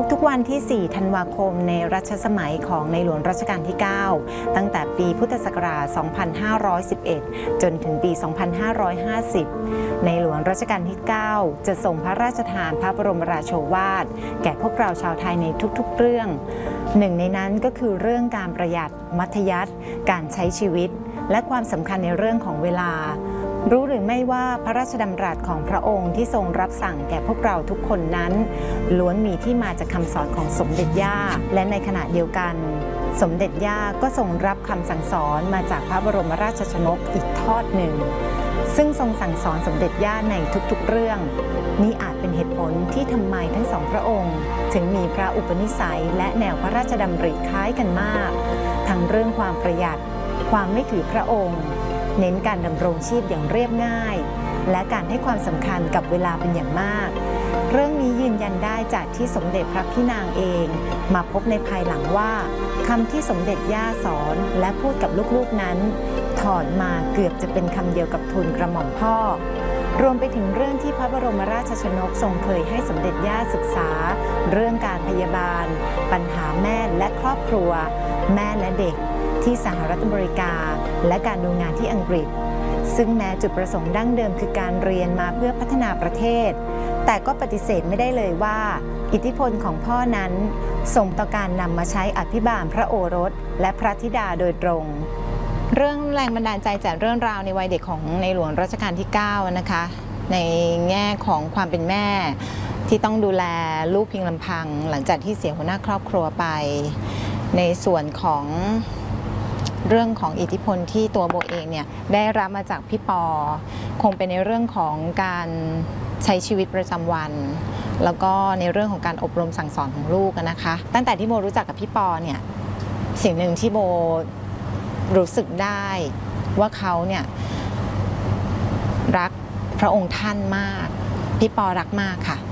ทุกๆวันที่ 4 ธันวาคมในรัชสมัยของในหลวงรัชกาลที่ 9 ตั้งแต่ปีพุทธศักราช 2511 จนถึงปี 2550 ในหลวงรัชกาลที่ 9 จะทรงพระราชทานพระบรมราโชวาทแก่พวกเราชาวไทยในทุกๆเรื่องหนึ่งในนั้นก็คือเรื่องการประหยัดมัธยัสถ์การใช้ชีวิตและความสำคัญในเรื่องของเวลารู้หรือไม่ว่าพระราชดำรัสของพระองค์ที่ทรงรับสั่งแก่พวกเราทุกคนนั้นล้วนมีที่มาจากคำสอนของสมเด็จย่าและในขณะเดียวกันสมเด็จย่าก็ทรงรับคำสั่งสอนมาจากพระบรมราชชนกอีกทอดหนึ่งซึ่งทรงสั่งสอนสมเด็จย่าในทุกๆเรื่องนี้อาจเป็นเหตุผลที่ทำไมทั้งสองพระองค์ถึงมีพระอุปนิสัยและแนวพระราชดำริคล้ายกันมากทั้งเรื่องความประหยัดความไม่ถือพระองค์เน้นการดำรงชีพอย่างเรียบง่ายและการให้ความสำคัญกับเวลาเป็นอย่างมากเรื่องนี้ยืนยันได้จากที่สมเด็จพระพี่นางเองมาพบในภายหลังว่าคำที่สมเด็จย่าสอนและพูดกับลูกๆนั้นถอนมาเกือบจะเป็นคำเดียวกับทูลกระหม่อมพ่อรวมไปถึงเรื่องที่พระบรมราชชนกทรงเคยให้สมเด็จย่าศึกษาเรื่องการพยาบาลปัญหาแม่และครอบครัวแม่และเด็กที่สหรัฐอเมริกาและการดูงานที่อังกฤษซึ่งแม้จุดประสงค์ดั้งเดิมคือการเรียนมาเพื่อพัฒนาประเทศแต่ก็ปฏิเสธไม่ได้เลยว่าอิทธิพลของพ่อนั้นส่งต่อการนำมาใช้อภิบาลพระโอรสและพระธิดาโดยตรงเรื่องแรงบันดาลใจจากเรื่องราวในวัยเด็กของในหลวงรัชกาลที่ 9 นะคะในแง่ของความเป็นแม่ที่ต้องดูแลลูกเพียงลำพังหลังจากที่เสียหัวหน้าครอบครัวไปในส่วนของเรื่องของอิทธิพลที่ตัวโบเองเนี่ยได้รับมาจากพี่ปอคงเป็นในเรื่องของการใช้ชีวิตประจำวันแล้วก็ในเรื่องของการอบรมสั่งสอนของลูกนะคะตั้งแต่ที่โบรู้จักกับพี่ปอเนี่ยสิ่งหนึ่งที่โบรู้สึกได้ว่าเขาเนี่ยรักพระองค์ท่านมากพี่ปอรักมากค่ะ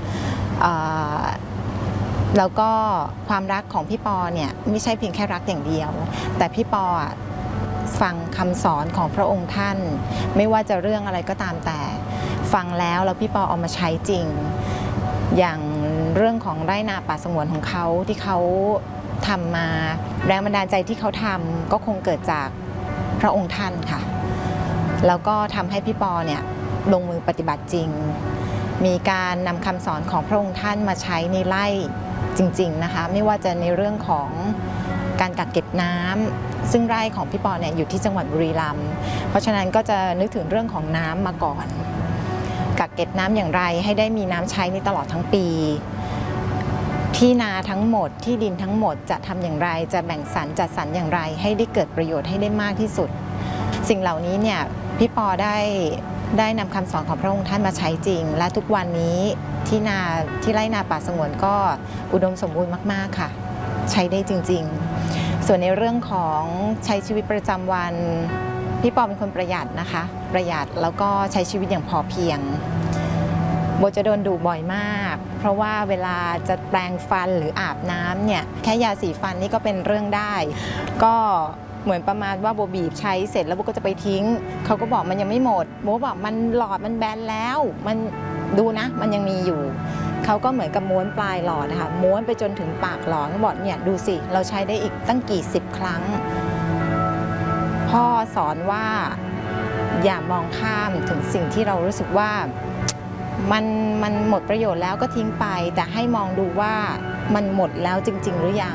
แล้วก็ความรักของพี่ปอเนี่ยไม่ใช่เพียงแค่รักอย่างเดียวแต่พี่ปอฟังคำสอนของพระองค์ท่านไม่ว่าจะเรื่องอะไรก็ตามแต่ฟังแล้วพี่ปอเอามาใช้จริงอย่างเรื่องของไร่นาป่าสงวนของเขาที่เขาทำมาแรงบันดาลใจที่เขาทำก็คงเกิดจากพระองค์ท่านค่ะแล้วก็ทำให้พี่ปอเนี่ยลงมือปฏิบัติจริงมีการนำคำสอนของพระองค์ท่านมาใช้ในไร่จริงๆนะคะไม่ว่าจะในเรื่องของการกักเก็บน้ำซึ่งไร่ของพี่ปอเนี่ยอยู่ที่จังหวัดบุรีรัมย์เพราะฉะนั้นก็จะนึกถึงเรื่องของน้ำมาก่อนกักเก็บน้ำอย่างไรให้ได้มีน้ำใช้ในตลอดทั้งปีที่นาทั้งหมดที่ดินทั้งหมดจะทำอย่างไรจะแบ่งสรรจัดสรรอย่างไรให้ได้เกิดประโยชน์ให้ได้มากที่สุดสิ่งเหล่านี้เนี่ยพี่ปอได้นำคำสอนของพระองค์ท่านมาใช้จริงและทุกวันนี้ที่ไร่นาป่าสงวนก็อุดมสมบูรณ์มากๆค่ะใช้ได้จริงๆส่วนในเรื่องของใช้ชีวิตประจำวันพี่ปอเป็นคนประหยัดนะคะประหยัดแล้วก็ใช้ชีวิตอย่างพอเพียงโบจะโดนดุบ่อยมากเพราะว่าเวลาจะแปรงฟันหรืออาบน้ำเนี่ยแค่ยาสีฟันนี่ก็เป็นเรื่องได้ก็เหมือนประมาณว่าโบบีบใช้เสร็จแล้วโบก็จะไปทิ้งเขาก็บอกมันยังไม่หมดโบบอกมันหลอดมันแบนแล้วมันดูนะมันยังมีอยู่เขาก็เหมือนกับม้วนปลายหลอดนะคะม้วนไปจนถึงปากหลอดเขาบอกเนี่ยดูสิเราใช้ได้อีกตั้งกี่สิบครั้งพ่อสอนว่าอย่ามองข้ามถึงสิ่งที่เรารู้สึกว่ามันหมดประโยชน์แล้วก็ทิ้งไปแต่ให้มองดูว่ามันหมดแล้วจริงๆหรือยัง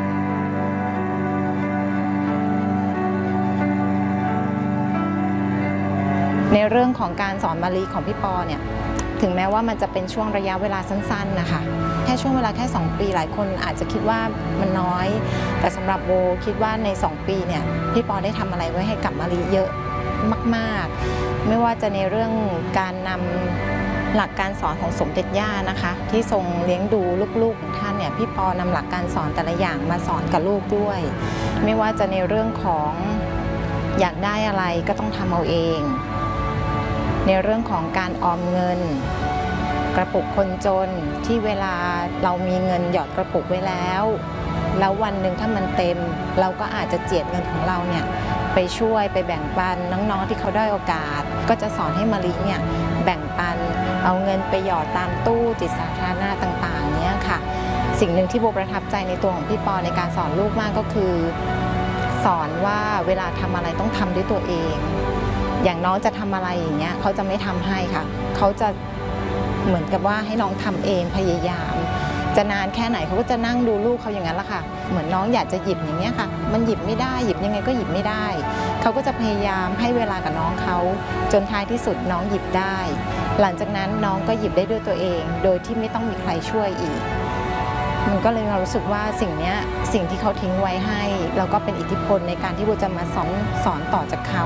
ในเรื่องของการสอนมะลิของพี่ปอเนี่ยถึงแม้ว่ามันจะเป็นช่วงระยะเวลาสั้นๆนะคะแค่ช่วงเวลาแค่2ปีหลายคนอาจจะคิดว่ามันน้อยแต่สำหรับโบคิดว่าใน2ปีเนี่ยพี่ปอได้ทำอะไรไว้ให้กับมะลิเยอะมากๆไม่ว่าจะในเรื่องการนำหลักการสอนของสมเด็จย่านะคะที่ทรงเลี้ยงดูลูกๆของท่านเนี่ยพี่ปอนำหลักการสอนแต่ละอย่างมาสอนกับลูกด้วยไม่ว่าจะในเรื่องของอยากได้อะไรก็ต้องทำเอาเองในเรื่องของการออมเงินกระปุกคนจนที่เวลาเรามีเงินหยอดกระปุกไว้แล้ววันหนึ่งถ้ามันเต็มเราก็อาจจะเจียดเงินของเราเนี่ยไปช่วยไปแบ่งปันน้องๆที่เขาได้โอกาสก็จะสอนให้มะลิเนี่ยแบ่งปันเอาเงินไปหยอดตามตู้จิตสาธารณะต่างๆเนี่ยค่ะสิ่งหนึ่งที่โบประทับใจในตัวของพี่ปอในการสอนลูกมากก็คือสอนว่าเวลาทำอะไรต้องทำด้วยตัวเองอย่างน้องจะทำอะไรอย่างเงี้ยเขาจะไม่ทำให้ค่ะเขาจะเหมือนกับว่าให้น้องทำเองพยายามจะนานแค่ไหนเขาก็จะนั่งดูลูกเขาอย่างนั้นแหละค่ะเหมือนน้องอยากจะหยิบอย่างเงี้ยค่ะมันหยิบไม่ได้หยิบยังไงก็หยิบไม่ได้เขาก็จะพยายามให้เวลากับน้องเขาจนท้ายที่สุดน้องหยิบได้หลังจากนั้นน้องก็หยิบได้ด้วยตัวเองโดยที่ไม่ต้องมีใครช่วยอีกมันก็เลยรู้สึกว่าสิ่งที่เขาทิ้งไว้ให้แล้วก็เป็นอิทธิพลในการที่โบจะมาสอนต่อจากเขา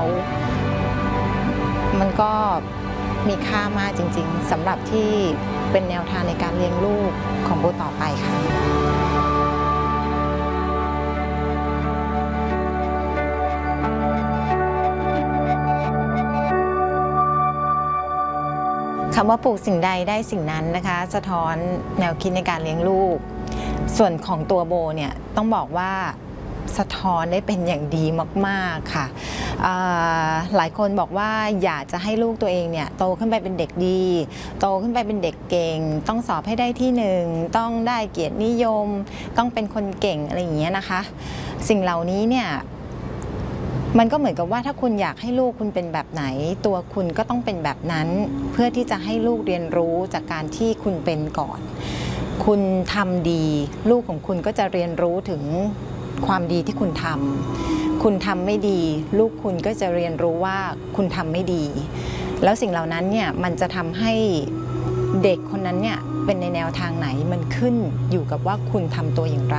มันก็มีค่ามากจริงๆสำหรับที่เป็นแนวทางในการเลี้ยงลูกของโบต่อไปค่ะคำว่าปลูกสิ่งใดได้สิ่งนั้นนะคะสะท้อนแนวคิดในการเลี้ยงลูกส่วนของตัวโบเนี่ยต้องบอกว่าสะท้อนได้เป็นอย่างดีมากๆค่ะหลายคนบอกว่าอยากจะให้ลูกตัวเองเนี่ยโตขึ้นไปเป็นเด็กดีโตขึ้นไปเป็นเด็กเก่งต้องสอบให้ได้ที่1ต้องได้เกียรตินิยมต้องเป็นคนเก่งอะไรอย่างเงี้ยนะคะสิ่งเหล่านี้เนี่ยมันก็เหมือนกับว่าถ้าคุณอยากให้ลูกคุณเป็นแบบไหนตัวคุณก็ต้องเป็นแบบนั้นเพื่อที่จะให้ลูกเรียนรู้จากการที่คุณเป็นก่อนคุณทำดีลูกของคุณก็จะเรียนรู้ถึงความดีที่คุณทำคุณทำไม่ดีลูกคุณก็จะเรียนรู้ว่าคุณทำไม่ดีแล้วสิ่งเหล่านั้นเนี่ยมันจะทำให้เด็กคนนั้นเนี่ยเป็นในแนวทางไหนมันขึ้นอยู่กับว่าคุณทำตัวอย่างไร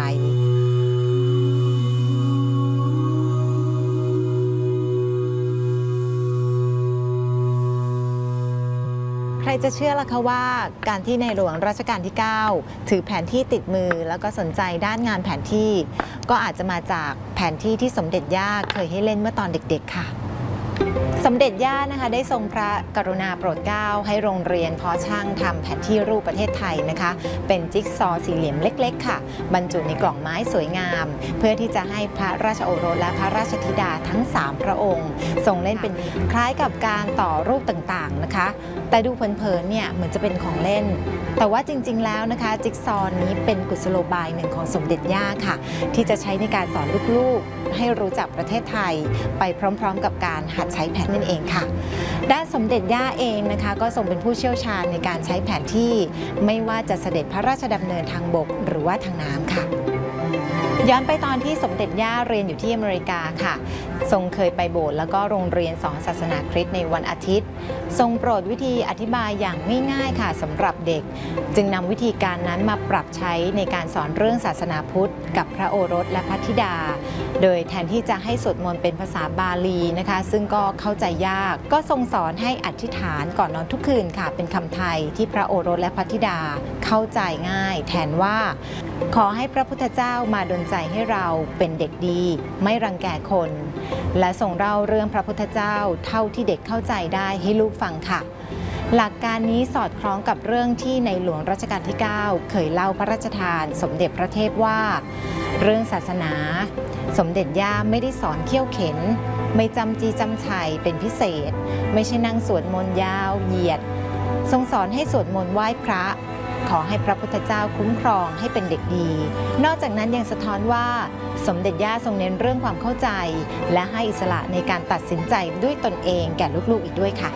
ใครจะเชื่อล่ะคะว่าการที่ในหลวงรัชกาลที่ 9ถือแผนที่ติดมือแล้วก็สนใจด้านงานแผนที่ก็อาจจะมาจากแผนที่ที่สมเด็จย่าเคยให้เล่นเมื่อตอนเด็กๆค่ะสมเด็จย่านะคะได้ทรงพระกรุณาโปรดเกล้าให้โรงเรียนเพาะช่างทำแผนที่รูปประเทศไทยนะคะเป็นจิ๊กซอว์สี่เหลี่ยมเล็กๆค่ะบรรจุในกล่องไม้สวยงามเพื่อที่จะให้พระราชโอรสและพระราชธิดาทั้ง3พระองค์ทรงเล่นเป็นคล้ายกับการต่อรูปต่างๆนะคะแต่ดูเผินๆเนี่ยเหมือนจะเป็นของเล่นแต่ว่าจริงๆแล้วนะคะจิ๊กซอว์นี้เป็นกุศโลบายหนึ่งของสมเด็จย่าค่ะที่จะใช้ในการสอนลูกๆให้รู้จักประเทศไทยไปพร้อมๆกับการหัดใช้แผนนั่นเองค่ะด้านสมเด็จย่าเองนะคะก็ทรงเป็นผู้เชี่ยวชาญในการใช้แผนที่ไม่ว่าจะเสด็จพระราชดำเนินทางบกหรือว่าทางน้ำค่ะย้อนไปตอนที่สมเด็จย่าเรียนอยู่ที่อเมริกาค่ะทรงเคยไปโบสถ์แล้วก็โรงเรียนสอนศาสนาคริสต์ในวันอาทิตย์ทรงโปรดวิธีอธิบายอย่างง่ายๆค่ะสำหรับเด็กจึงนำวิธีการนั้นมาปรับใช้ในการสอนเรื่องศาสนาพุทธกับพระโอรสและพระธิดาโดยแทนที่จะให้สวดมนต์เป็นภาษาบาลีนะคะซึ่งก็เข้าใจยากก็ทรงสอนให้อธิษฐานก่อนนอนทุกคืนค่ะเป็นคำไทยที่พระโอรสและพระธิดาเข้าใจง่ายแทนว่าขอให้พระพุทธเจ้ามาดลใจให้เราเป็นเด็กดีไม่รังแกคนและส่งเล่าเรื่องพระพุทธเจ้าเท่าที่เด็กเข้าใจได้ให้ลูกฟังค่ะหลักการนี้สอดคล้องกับเรื่องที่ในหลวงรัชกาลที่ 9เคยเล่าพระราชทานสมเด็จพระเทพว่าเรื่องศาสนาสมเด็จย่าไม่ได้สอนเขี่ยวเข็นไม่จำจีจำชัยเป็นพิเศษไม่ใช่นั่งสวดมนต์ยาวเหยียดทรงสอนให้สวดมนต์ไหว้พระขอให้พระพุทธเจ้าคุ้มครองให้เป็นเด็กดีนอกจากนั้นยังสะท้อนว่าสมเด็จย่าทรงเน้นเรื่องความเข้าใจและให้อิสระในการตัดสินใจด้วยตนเองแก่ลูกๆอีกด้วยค่ะ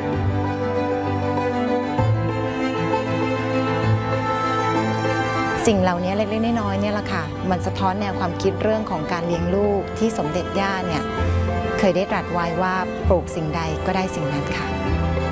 สิ่งเหล่านี้เล็กๆน้อยๆเนี่ยแหละค่ะมันสะท้อนแนวความคิดเรื่องของการเลี้ยงลูกที่สมเด็จย่าเนี่ยเคยได้ตรัสไว้ว่าปลูกสิ่งใดก็ได้สิ่งนั้นค่ะ